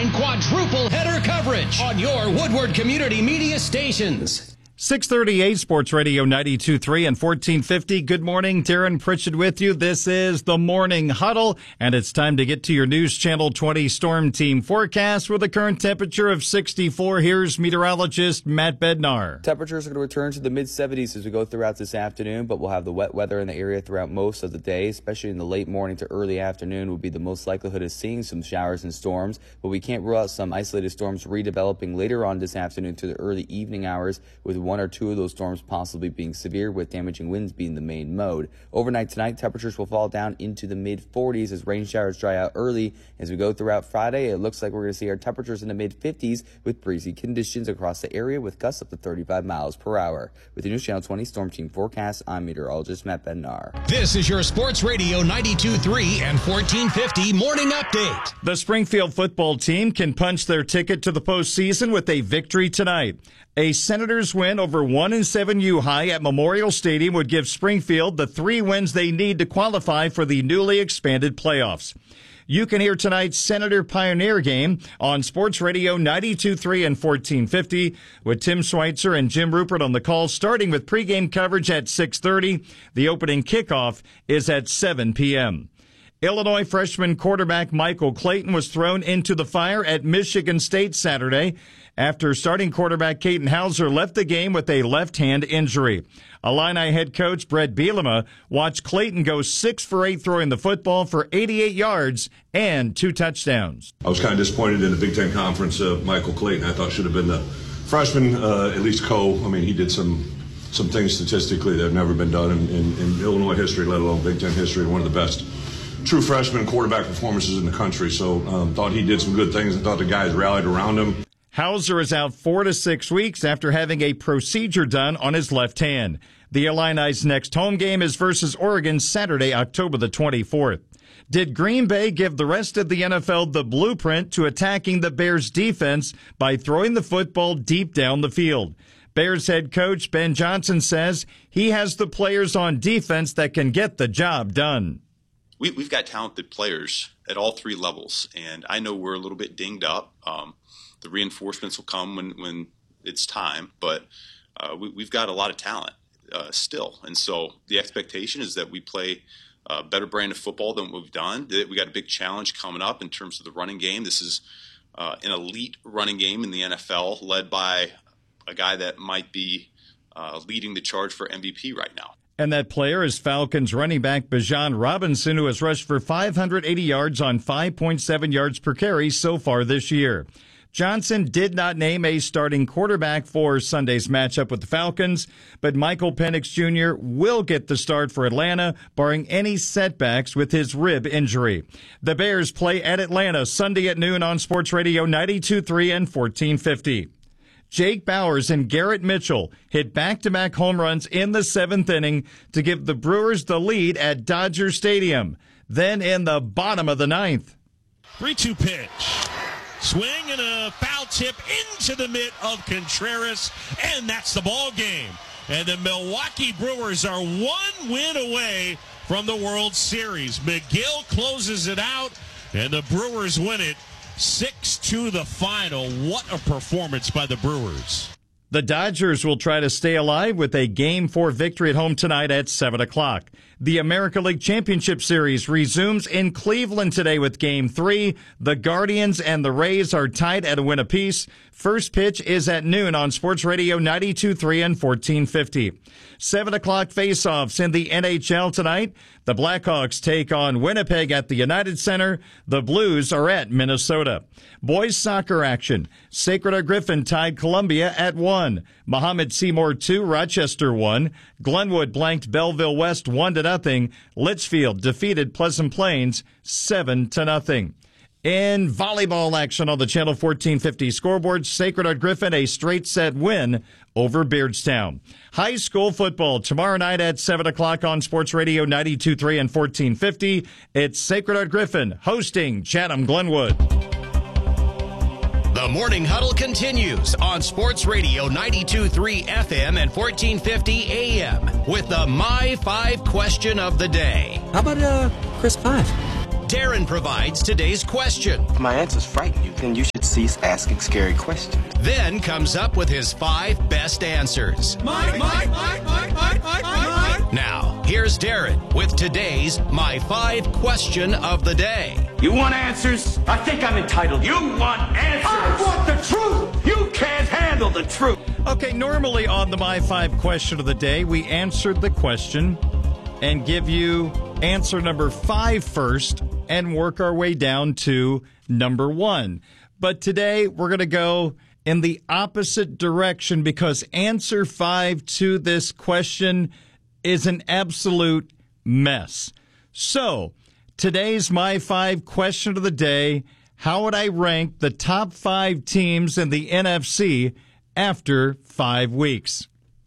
9 quadruple header coverage on your Woodward Community Media stations. 638 Sports Radio 92.3 and 1450. Good morning. Darren Pritchett with you. This is the Morning Huddle, and it's time to get to your News Channel 20 Storm Team forecast with a current temperature of 64. Here's meteorologist Matt Bednar. Temperatures are going to return to the mid-70s as we go throughout this afternoon, but we'll have the wet weather in the area throughout most of the day, especially in the late morning to early afternoon would be the most likelihood of seeing some showers and storms, but we can't rule out some isolated storms redeveloping later on this afternoon to the early evening hours, with one or two of those storms possibly being severe, with damaging winds being the main mode. Overnight tonight, temperatures will fall down into the mid-40s as rain showers dry out early. As we go throughout Friday, it looks like we're going to see our temperatures in the mid-50s with breezy conditions across the area with gusts up to 35 miles per hour. With the News Channel 20 Storm Team forecast, I'm meteorologist Matt Bednar. This is your Sports Radio 92.3 and 1450 morning update. The Springfield football team can punch their ticket to the postseason with a victory tonight. A Senators win over 1-7 High at Memorial Stadium would give Springfield the 3 wins they need to qualify for the newly expanded playoffs. You can hear tonight's Senator Pioneer game on Sports Radio 92.3 and 1450 with Tim Schweitzer and Jim Rupert on the call, starting with pregame coverage at 6:30. The opening kickoff is at 7 p.m. Illinois freshman quarterback Michael Clayton was thrown into the fire at Michigan State Saturday after starting quarterback Caden Hauser left the game with a left-hand injury. Illini head coach Brett Bielema watched Clayton go 6 for 8 throwing the football for 88 yards and 2 touchdowns. I was kind of disappointed in the Big Ten Conference. Michael Clayton, I thought, should have been the freshman, at least he did some things statistically that have never been done in Illinois history, let alone Big Ten history, and one of the best true freshman quarterback performances in the country. So thought he did some good things and thought the guys rallied around him. Hauser is out 4 to 6 weeks after having a procedure done on his left hand. The Illini's next home game is versus Oregon Saturday, October the 24th. Did Green Bay give the rest of the NFL the blueprint to attacking the Bears' defense by throwing the football deep down the field? Bears head coach Ben Johnson says he has the players on defense that can get the job done. We've got talented players at all 3 levels, and I know we're a little bit dinged up. The reinforcements will come when it's time, but we've got a lot of talent still. And so the expectation is that we play a better brand of football than what we've done. We got a big challenge coming up in terms of the running game. This is an elite running game in the NFL led by a guy that might be leading the charge for MVP right now. And that player is Falcons running back Bijan Robinson, who has rushed for 580 yards on 5.7 yards per carry so far this year. Johnson did not name a starting quarterback for Sunday's matchup with the Falcons, but Michael Penix Jr. will get the start for Atlanta, barring any setbacks with his rib injury. The Bears play at Atlanta Sunday at noon on Sports Radio 92.3 and 1450. Jake Bowers and Garrett Mitchell hit back-to-back home runs in the 7th inning to give the Brewers the lead at Dodger Stadium. Then in the bottom of the 9th. 3-2 pitch. Swing and a foul tip into the mitt of Contreras, and that's the ball game. And the Milwaukee Brewers are 1 win away from the World Series. McGill closes it out, and the Brewers win it 6-2 the final. What a performance by the Brewers. The Dodgers will try to stay alive with a Game 4 victory at home tonight at 7 o'clock. The American League Championship Series resumes in Cleveland today with Game 3. The Guardians and the Rays are tied at a win apiece. First pitch is at noon on Sports Radio 92.3 and 1450. 7 o'clock face-offs in the NHL tonight. The Blackhawks take on Winnipeg at the United Center. The Blues are at Minnesota. Boys soccer action. Sacred Heart Griffin tied Columbia at 1. Mohammed Seymour 2, Rochester 1. Glenwood blanked Belleville West 1-0. Litchfield defeated Pleasant Plains 7-0. In volleyball action on the Channel 1450 scoreboard, Sacred Heart Griffin a straight set win over Beardstown. High school football tomorrow night at 7 o'clock on Sports Radio 92.3 and 1450. It's Sacred Heart Griffin hosting Chatham Glenwood. The Morning Huddle continues on Sports Radio 92.3 FM and 1450 AM with the My 5 question of the day. How about Chris 5? Darren provides today's question. If my answers frighten you, then you should cease asking scary questions. Then comes up with his 5 best answers. Mike. Now, here's Darren with today's My 5 question of the day. You want answers? I think I'm entitled. You want answers? I want the truth. You can't handle the truth. Okay, normally on the My 5 question of the day, we answered the question and give you answer number 5 first and work our way down to number 1. But today we're going to go in the opposite direction because answer 5 to this question is an absolute mess. So, today's My 5 question of the day, how would I rank the top 5 teams in the NFC after 5 weeks?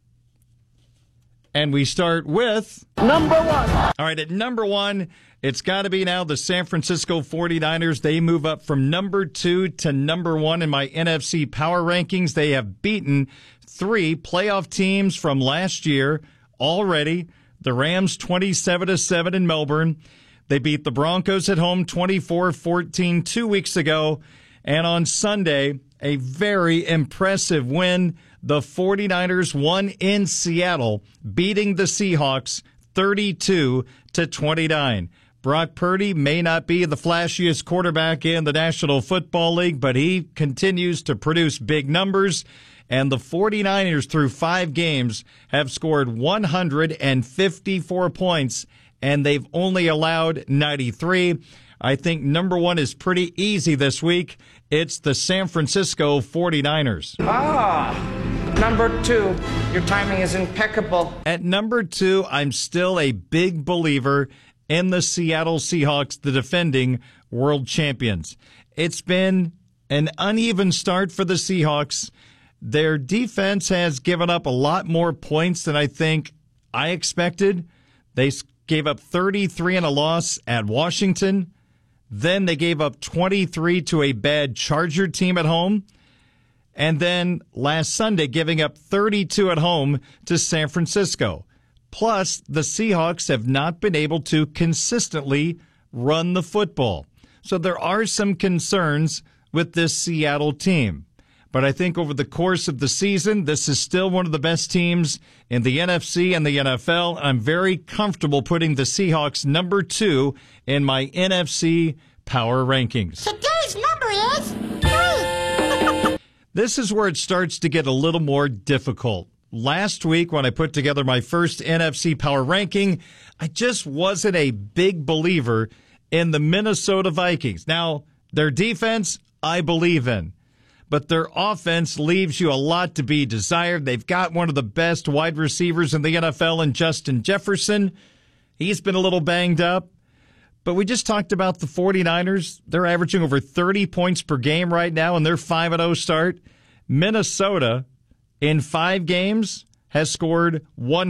And we start with number 1. All right, at number 1, it's got to be now the San Francisco 49ers. They move up from number 2 to number 1 in my NFC power rankings. They have beaten 3 playoff teams from last year already. The Rams 27-7 in Melbourne. They beat the Broncos at home 24-14 2 weeks ago. And on Sunday, a very impressive win. The 49ers won in Seattle, beating the Seahawks 32-29. Brock Purdy may not be the flashiest quarterback in the National Football League, but he continues to produce big numbers. And the 49ers, through 5 games, have scored 154 points, and they've only allowed 93. I think number 1 is pretty easy this week. It's the San Francisco 49ers. Number 2. Your timing is impeccable. At number 2, I'm still a big believer in the Seattle Seahawks, the defending world champions. It's been an uneven start for the Seahawks. Their defense has given up a lot more points than I think I expected. They gave up 33 in a loss at Washington. Then they gave up 23 to a bad Charger team at home. And then last Sunday, giving up 32 at home to San Francisco. Plus, the Seahawks have not been able to consistently run the football. So there are some concerns with this Seattle team. But I think over the course of the season, this is still one of the best teams in the NFC and the NFL. I'm very comfortable putting the Seahawks number 2 in my NFC power rankings. Today's number is 3. This is where it starts to get a little more difficult. Last week, when I put together my first NFC power ranking, I just wasn't a big believer in the Minnesota Vikings. Now, their defense, I believe in. But their offense leaves you a lot to be desired. They've got one of the best wide receivers in the NFL in Justin Jefferson. He's been a little banged up. But we just talked about the 49ers. They're averaging over 30 points per game right now in their 5-0 start. Minnesota, in 5 games, has scored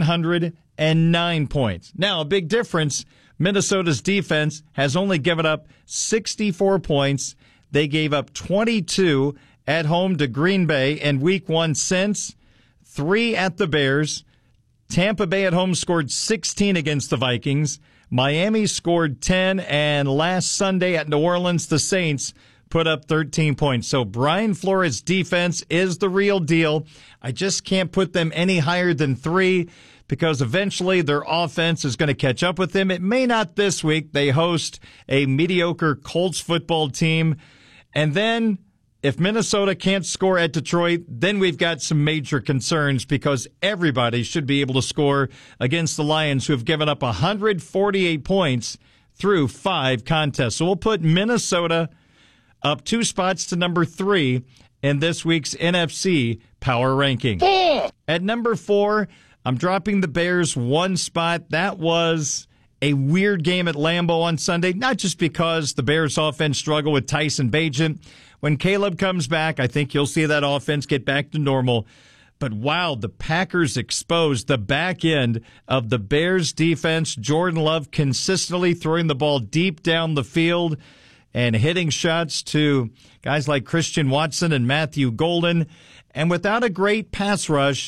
109 points. Now, a big difference, Minnesota's defense has only given up 64 points. They gave up 22 at home to Green Bay in week 1 since, 3 at the Bears. Tampa Bay at home scored 16 against the Vikings. Miami scored 10, and last Sunday at New Orleans, the Saints put up 13 points. So Brian Flores' defense is the real deal. I just can't put them any higher than 3 because eventually their offense is going to catch up with them. It may not this week. They host a mediocre Colts football team. And then if Minnesota can't score at Detroit, then we've got some major concerns because everybody should be able to score against the Lions, who have given up 148 points through 5 contests. So we'll put Minnesota up 2 spots to number 3 in this week's NFC power ranking. 4. At number 4, I'm dropping the Bears 1 spot. That was a weird game at Lambeau on Sunday, not just because the Bears offense struggled with Tyson Bagent. When Caleb comes back, I think you'll see that offense get back to normal. But wow, the Packers exposed the back end of the Bears defense. Jordan Love consistently throwing the ball deep down the field and hitting shots to guys like Christian Watson and Matthew Golden. And without a great pass rush,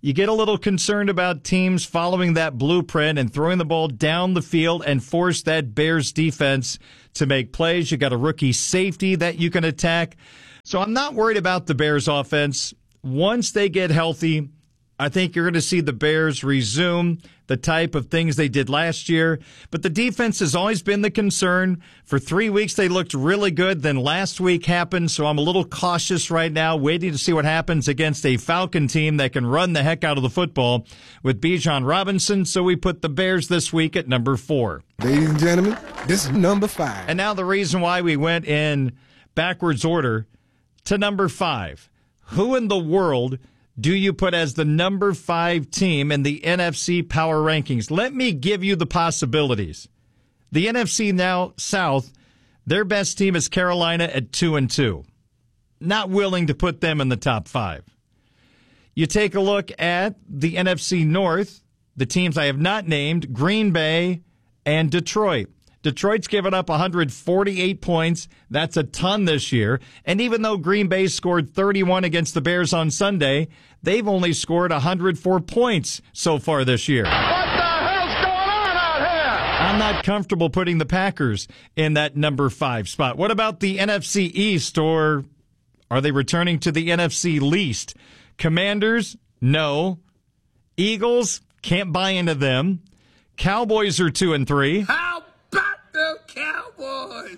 You get a little concerned about teams following that blueprint and throwing the ball down the field and force that Bears defense to make plays. You got a rookie safety that you can attack. So I'm not worried about the Bears offense. Once they get healthy, I think you're going to see the Bears resume the type of things they did last year. But the defense has always been the concern. For 3 weeks, they looked really good. Then last week happened, so I'm a little cautious right now, waiting to see what happens against a Falcon team that can run the heck out of the football with Bijan Robinson. So we put the Bears this week at number 4. Ladies and gentlemen, this is number 5. And now the reason why we went in backwards order to number 5. Who in the world do you put as the number 5 team in the NFC Power Rankings? Let me give you the possibilities. The NFC now South, their best team is Carolina at 2-2. Not willing to put them in the top 5. You take a look at the NFC North, the teams I have not named, Green Bay and Detroit. Detroit's given up 148 points. That's a ton this year. And even though Green Bay scored 31 against the Bears on Sunday, they've only scored 104 points so far this year. What the hell's going on out here? I'm not comfortable putting the Packers in that number 5 spot. What about the NFC East, or are they returning to the NFC least? Commanders? No. Eagles? Can't buy into them. Cowboys are 2-3. How about the Cowboys?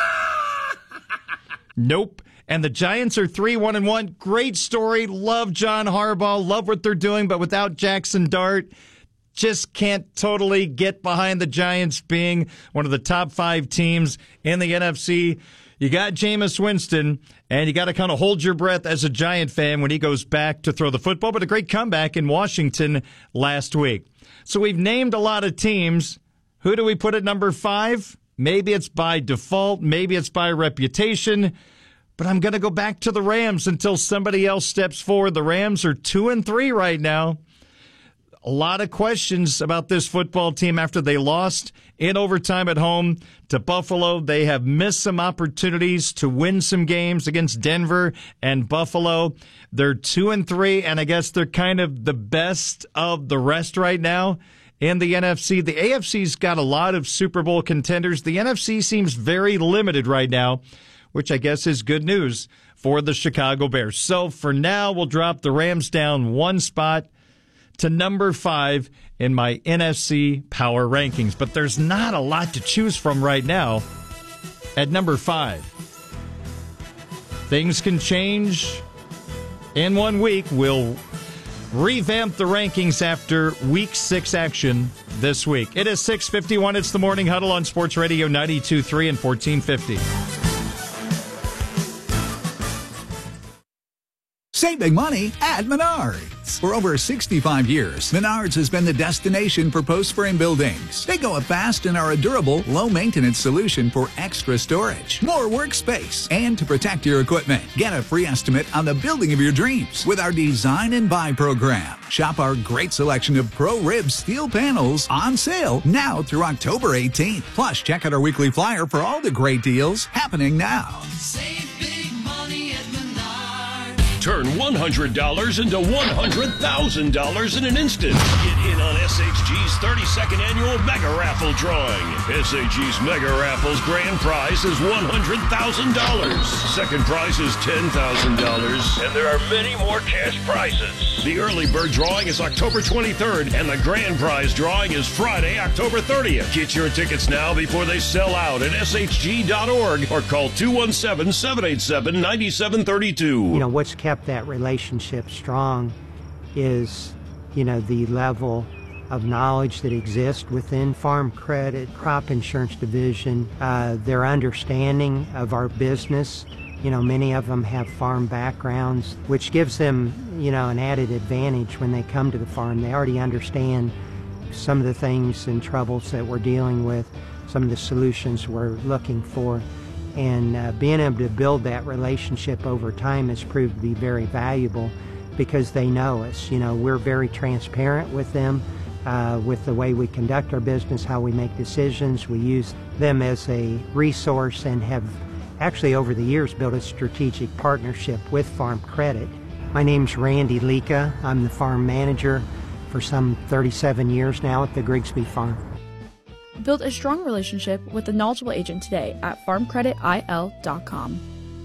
Nope. And the Giants are 3-1-1. Great story. Love John Harbaugh. Love what they're doing. But without Jackson Dart, just can't totally get behind the Giants being one of the top 5 teams in the NFC. You got Jameis Winston, and you got to kind of hold your breath as a Giant fan when he goes back to throw the football. But a great comeback in Washington last week. So we've named a lot of teams. Who do we put at number 5? Maybe it's by default. Maybe it's by reputation. But I'm going to go back to the Rams until somebody else steps forward. The Rams are 2-3 right now. A lot of questions about this football team after they lost in overtime at home to Buffalo. They have missed some opportunities to win some games against Denver and Buffalo. They're 2-3, and I guess they're kind of the best of the rest right now in the NFC. The AFC's got a lot of Super Bowl contenders. The NFC seems very limited right now, which I guess is good news for the Chicago Bears. So for now, we'll drop the Rams down 1 spot to number 5 in my NFC Power Rankings. But there's not a lot to choose from right now at number 5. Things can change in 1 week. We'll revamp the rankings after Week 6 action this week. It is 6:51. It's the Morning Huddle on Sports Radio 92.3 and 1450. Save big money at Menards. For over 65 years, Menards has been the destination for post-frame buildings. They go up fast and are a durable, low-maintenance solution for extra storage, more workspace, and to protect your equipment. Get a free estimate on the building of your dreams with our Design and Buy program. Shop our great selection of Pro-Rib steel panels on sale now through October 18th. Plus, check out our weekly flyer for all the great deals happening now. Save big money at Menards. Turn $100 into $100,000 in an instant. Get in on SHG's 32nd annual Mega Raffle drawing. SHG's Mega Raffle's grand prize is $100,000. Second prize is $10,000. And there are many more cash prizes. The early bird drawing is October 23rd, and the grand prize drawing is Friday, October 30th. Get your tickets now before they sell out at shg.org or call 217-787-9732. You know, what's kept that relationship strong is, you know, the level of knowledge that exists within Farm Credit, Crop Insurance Division, their understanding of our business. You know, many of them have farm backgrounds, which gives them, you know, an added advantage when they come to the farm. They already understand some of the things and troubles that we're dealing with, some of the solutions we're looking for. And being able to build that relationship over time has proved to be very valuable because they know us. You know, we're very transparent with them, with the way we conduct our business, how we make decisions. We use them as a resource and have actually over the years built a strategic partnership with Farm Credit My name's Randy Leka. I'm the farm manager for some 37 years now at the Grigsby Farm. Build a strong relationship with a knowledgeable agent today at farmcreditil.com.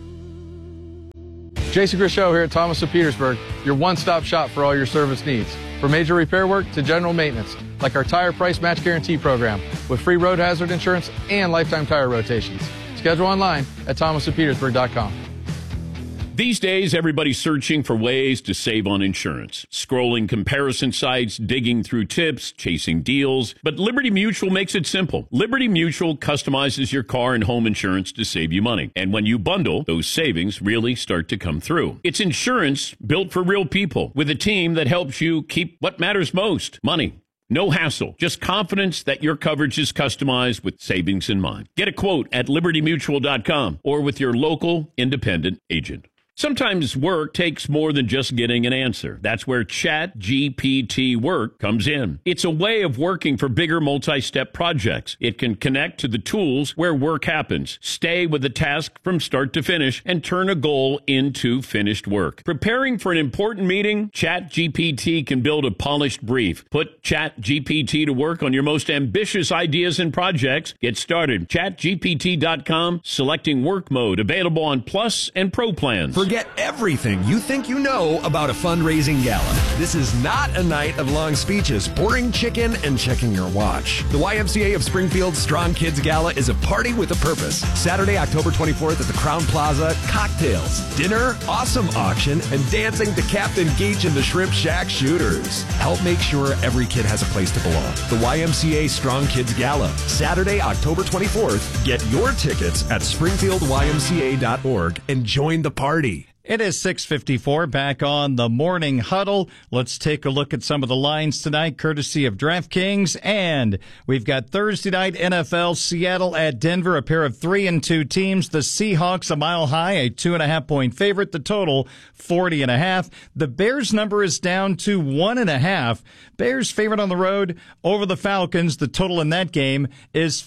Jason Grishow here at Thomas of Petersburg, your one-stop shop for all your service needs. From major repair work to general maintenance, like our Tire Price Match Guarantee program with free road hazard insurance and lifetime tire rotations. Schedule online at thomasofpetersburg.com. These days, everybody's searching for ways to save on insurance. Scrolling comparison sites, digging through tips, chasing deals. But Liberty Mutual makes it simple. Liberty Mutual customizes your car and home insurance to save you money. And when you bundle, those savings really start to come through. It's insurance built for real people with a team that helps you keep what matters most, money. No hassle, just confidence that your coverage is customized with savings in mind. Get a quote at libertymutual.com or with your local independent agent. Sometimes work takes more than just getting an answer. That's where ChatGPT Work comes in. It's a way of working for bigger multi-step projects. It can connect to the tools where work happens, stay with the task from start to finish, and turn a goal into finished work. Preparing for an important meeting, ChatGPT can build a polished brief. Put ChatGPT to work on your most ambitious ideas and projects. Get started. ChatGPT.com, selecting work mode, available on Plus and Pro plans. Forget everything you think you know about a fundraising gala. This is not a night of long speeches, pouring chicken, and checking your watch. The YMCA of Springfield's Strong Kids Gala is a party with a purpose. Saturday, October 24th at the Crown Plaza, cocktails, dinner, awesome auction, and dancing to Captain Geach and the Shrimp Shack Shooters. Help make sure every kid has a place to belong. The YMCA Strong Kids Gala, Saturday, October 24th. Get your tickets at springfieldymca.org and join the party. It is 6:54, back on the Morning Huddle. Let's take a look at some of the lines tonight, courtesy of DraftKings. And we've got Thursday night NFL, Seattle at Denver, a pair of 3-2 teams. The Seahawks a mile high, a 2.5-point favorite. The total 40.5. The Bears number is down to 1.5. Bears favorite on the road over the Falcons. The total in that game is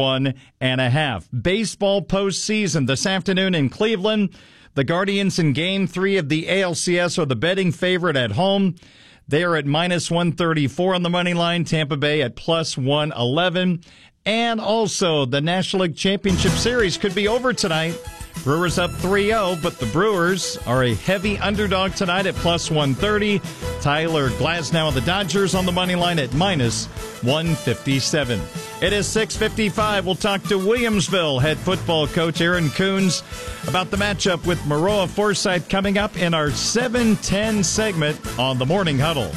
51.5. Baseball postseason this afternoon in Cleveland. The Guardians in Game 3 of the ALCS are the betting favorite at home. They are at minus 134 on the money line. Tampa Bay at plus 111. And also, the National League Championship Series could be over tonight. Brewers up 3-0, but the Brewers are a heavy underdog tonight at plus 130. Tyler Glasnow of the Dodgers on the money line at minus 157. It is 6:55. We'll talk to Williamsville head football coach Aaron Coons about the matchup with Maroa Forsyth coming up in our 7:10 segment on the Morning Huddle.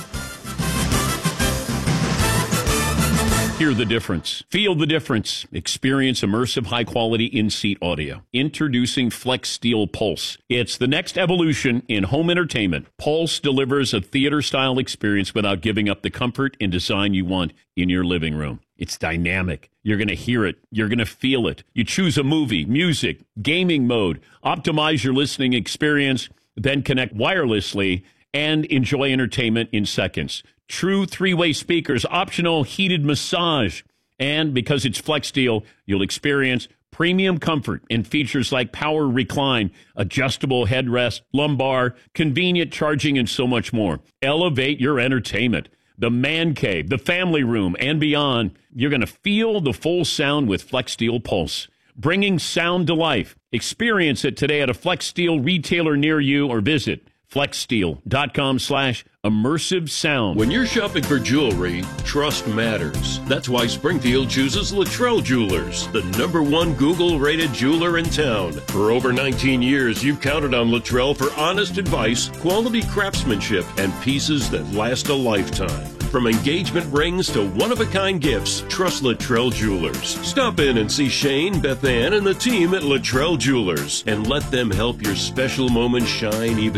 Hear the difference. Feel the difference. Experience immersive, high-quality in-seat audio. Introducing Flex Steel Pulse. It's the next evolution in home entertainment. Pulse delivers a theater-style experience without giving up the comfort and design you want in your living room. It's dynamic. You're going to hear it. You're going to feel it. You choose a movie, music, gaming mode. Optimize your listening experience, then connect wirelessly and enjoy entertainment in seconds. True three-way speakers, optional heated massage. And because it's Flex Steel, you'll experience premium comfort and features like power recline, adjustable headrest, lumbar, convenient charging, and so much more. Elevate your entertainment. The man cave, the family room, and beyond. You're going to feel the full sound with Flex Steel Pulse. Bringing sound to life. Experience it today at a Flex Steel retailer near you or visit flexsteel.com/immersive sound. When you're shopping for jewelry, trust matters. That's why Springfield chooses Luttrell Jewelers, the #1 Google-rated jeweler in town. For over 19 years, you've counted on Luttrell for honest advice, quality craftsmanship, and pieces that last a lifetime. From engagement rings to one-of-a-kind gifts, trust Luttrell Jewelers. Stop in and see Shane, Beth Ann, and the team at Luttrell Jewelers, and let them help your special moment shine even